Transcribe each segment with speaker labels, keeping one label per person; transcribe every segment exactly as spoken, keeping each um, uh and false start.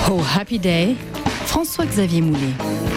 Speaker 1: Oh Happy Day, François-Xavier Moulet.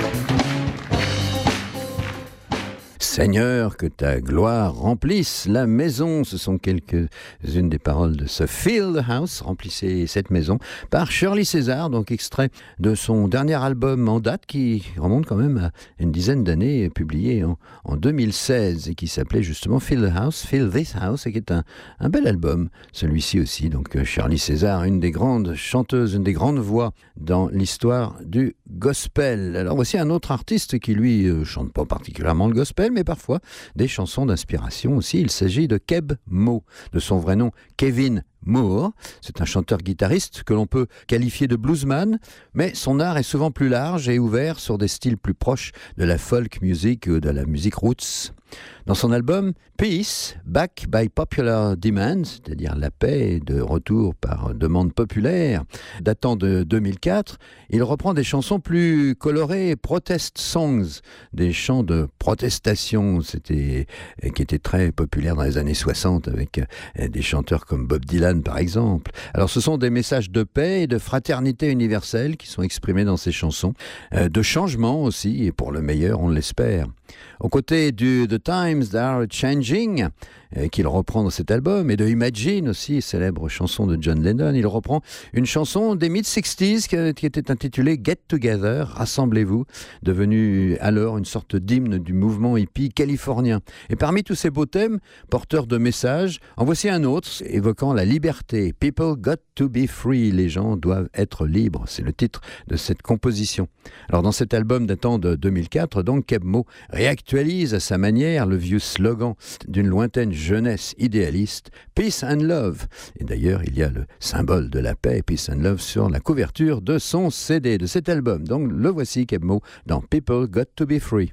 Speaker 2: Seigneur, que ta gloire remplisse la maison. Ce sont quelques-unes des paroles de ce Fill the House, remplissez cette maison, par Shirley César, donc extrait de son dernier album en date qui remonte quand même à une dizaine d'années, publié en, en deux mille seize et qui s'appelait justement Fill the House, Fill This House, et qui est un, un bel album, celui-ci aussi. Donc Shirley César, une des grandes chanteuses, une des grandes voix dans l'histoire du gospel. Alors voici un autre artiste qui lui euh, chante pas particulièrement le gospel, mais parfois des chansons d'inspiration aussi. Il s'agit de Keb Mo, de son vrai nom Kevin Moore. C'est un chanteur-guitariste que l'on peut qualifier de bluesman, mais son art est souvent plus large et ouvert sur des styles plus proches de la folk music ou de la musique roots. Dans son album Peace, Back by Popular Demand, c'est-à-dire la paix de retour par demande populaire, datant de deux mille quatre, il reprend des chansons plus colorées, protest songs, des chants de protestation, c'était, qui étaient très populaires dans les années soixante avec des chanteurs comme Bob Dylan par exemple. Alors ce sont des messages de paix et de fraternité universelle qui sont exprimés dans ces chansons, de changement aussi, et pour le meilleur on l'espère. Aux côtés du The Times That Are Changing, euh, qu'il reprend dans cet album, et de Imagine aussi, célèbre chanson de John Lennon, il reprend une chanson des mid-sixties qui, qui était intitulée Get Together, Rassemblez-vous, devenue alors une sorte d'hymne du mouvement hippie californien. Et parmi tous ces beaux thèmes, porteurs de messages, en voici un autre, évoquant la liberté. People got to be free, les gens doivent être libres, c'est le titre de cette composition. Alors dans cet album datant de deux mille quatre, donc, Keb Mo réactualise à sa manière le vieux slogan d'une lointaine jeunesse idéaliste, Peace and Love. Et d'ailleurs, il y a le symbole de la paix, Peace and Love, sur la couverture de son C D, de cet album. Donc le voici, Keb Mo, dans People Got to Be Free.